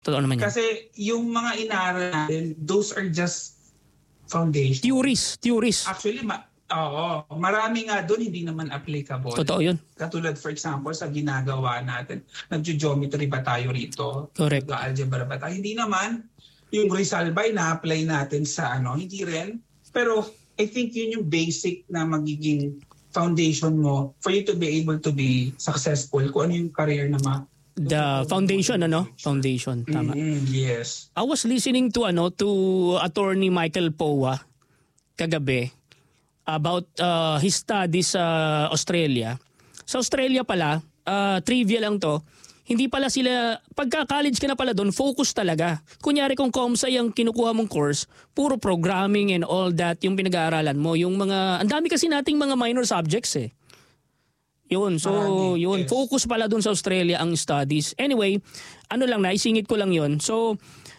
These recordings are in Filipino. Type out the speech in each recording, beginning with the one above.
Totoo naman yan. Kasi yung mga inaaral natin, those are just foundation. Theories. Actually, marami nga doon hindi naman applicable. Totoo yun. Katulad for example sa ginagawa natin, nag-geometry ba tayo rito? Correct. Nag-algebra ba tayo? Hindi naman. Yung Rizal ba, na-apply natin sa hindi rin. Pero I think yun yung basic na magiging foundation mo for you to be able to be successful. Kung ano yung career na the foundation, Foundation, tama. Yes. I was listening to Attorney Michael Powa kagabi about his studies sa Australia. Sa Australia pala, trivia lang to, hindi pala sila, pagka-college ka na pala doon, focus talaga. Kunyari kung ComSci ang kinukuha mong course, puro programming and all that yung pinag-aaralan mo. Yung ang dami kasi nating mga minor subjects eh. Yun, so yun, focus pala dun sa Australia ang studies. Anyway, naisingit ko lang yun. So,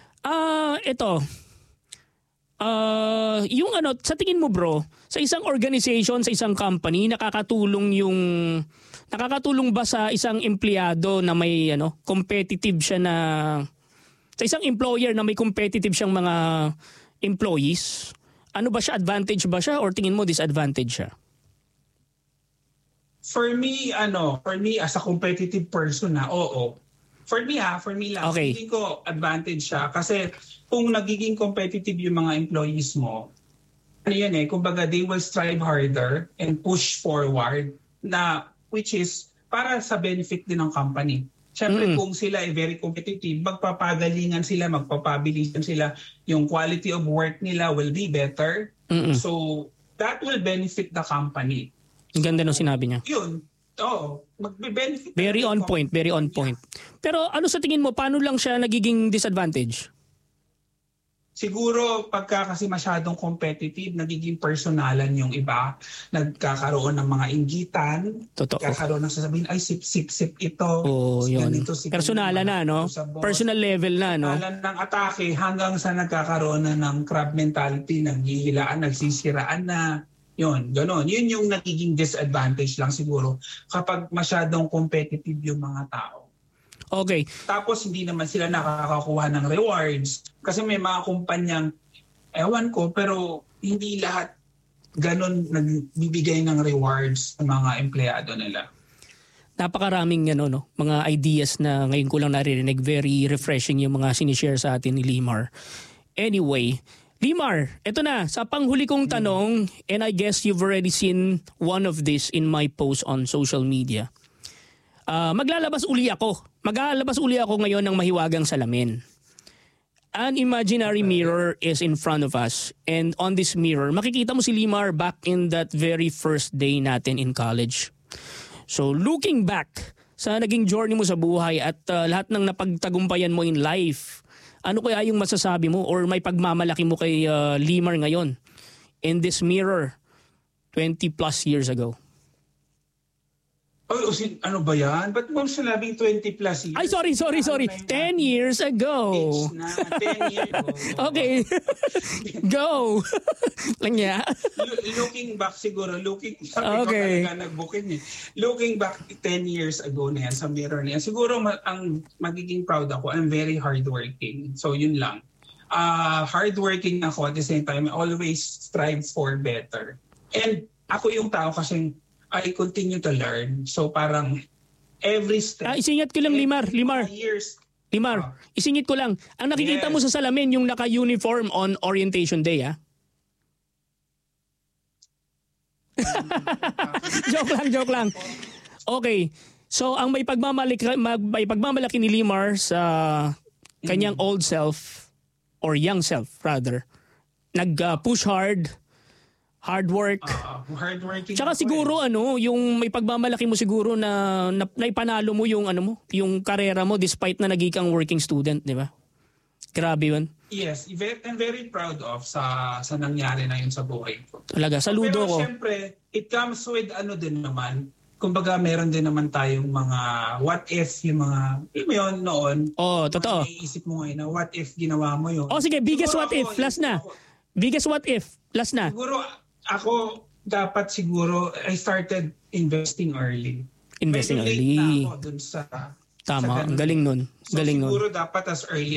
yung sa tingin mo bro, sa isang organization, sa isang company, nakakatulong ba sa isang empleyado na may competitive siya na, sa isang employer na may competitive siyang mga employees? Ano ba siya, advantage ba siya or tingin mo disadvantage siya? For me as a competitive person oo. For me lang, okay. Feeling ko advantage siya kasi kung nagiging competitive yung mga employees mo, kumbaga they will strive harder and push forward which is para sa benefit din ng company. Siyempre kung sila ay very competitive, magpapagalingan sila, magpapabilisan sila, yung quality of work nila will be better. So that will benefit the company. Ang ganda nung sinabi niya. Yun. Oo. Magbe-benefit. Very on point. Pero ano sa tingin mo, paano lang siya nagiging disadvantage? Siguro pagka kasi masyadong competitive, nagiging personalan yung iba. Nagkakaroon ng mga inggitan. Totoo. Nagkakaroon ng sasabihin, ay sip-sip ito. Yun. Ganito, personalan na, Personal level na, Personalan ng atake hanggang sa nagkakaroon na ng crab mentality, naghihilaan, nagsisiraan na. Yun, gano'n. Yun yung nagiging disadvantage lang siguro kapag masyadong competitive yung mga tao. Okay. Tapos hindi naman sila nakakakuha ng rewards. Kasi may mga kumpanyang, ewan ko, pero hindi lahat gano'n nagbibigay ng rewards sa mga empleyado nila. Napakaraming mga ideas na ngayon ko lang naririnig. Very refreshing yung mga sinishare sa atin ni Limar. Anyway, Limar, eto na, sa panghuli kong tanong, and I guess you've already seen one of this in my post on social media. Maglalabas uli ako ngayon ng mahiwagang salamin. An imaginary mirror is in front of us, and on this mirror, makikita mo si Limar back in that very first day natin in college. So looking back sa naging journey mo sa buhay at lahat ng napagtagumpayan mo in life, ano kaya yung masasabi mo or may pagmamalaki mo kay Limar ngayon in this mirror 20 plus years ago? Ano ba yan? Ba't mo sinabing 20 plus years? Ay, sorry. 10 years ago. 10 years ago. Okay. Go. Lang niya. Looking back siguro, okay. Looking back 10 years ago na yan, sa mirror na yan, siguro ang magiging proud ako, I'm very hardworking. So yun lang. Hardworking ako at the same time, I always strive for better. And ako yung tao kasing I continue to learn. So parang every step. Isingit ko lang, Limar. Years. Limar, isingit ko lang. Ang nakikita mo sa salamin, yung naka-uniform on orientation day, ha? Joke lang. Okay. So ang may pagmamalaki ni Limar sa kanyang old self or young self rather, nag-push hard work. Hardworking. Tsaka siguro yung may pagmamalaki mo siguro na ipanalo mo yung yung karera mo despite na naging kang working student, di ba? Grabe 'yun. Yes, I'm very proud of sa nangyari na yun sa buhay ko. Talaga, saludo ko. Pero syempre, it comes with din naman. Kumbaga meron din naman tayong mga what if yung mga yun noon. Oh, totoo. Iisip mo ngayon na what if ginawa mo yun. Oh, sige, biggest what if, last na. Biggest what if, last na. Siguro ako, dapat siguro, I started investing early. Investing medyo early. Late na ako dun sa Tama, ang galing nun. So siguro dapat as early